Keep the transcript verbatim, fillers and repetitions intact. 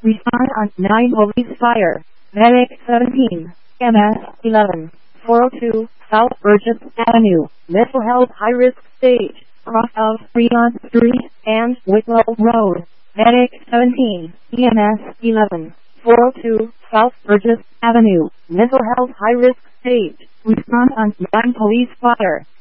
Respond on nine police fire. Medic seventeen. M S eleven. four oh two South Burgess Avenue. Mental health high risk stage. Cross of Freon Street and Wicklow Road. Medic seventeen. E M S eleven. four oh two South Burgess Avenue. Mental health high risk stage. Respond on nine police fire.